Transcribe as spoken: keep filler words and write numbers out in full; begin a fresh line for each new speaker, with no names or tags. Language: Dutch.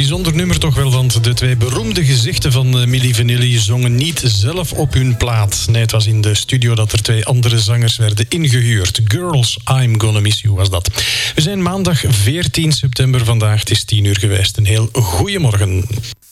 bijzonder nummer toch wel, want de twee beroemde gezichten van Milli Vanilli zongen niet zelf op hun plaat. Nee, het was in de studio dat er twee andere zangers werden ingehuurd. Girls, I'm Gonna Miss You was dat. We zijn maandag veertien september vandaag. Het is tien uur geweest. Een heel goeiemorgen.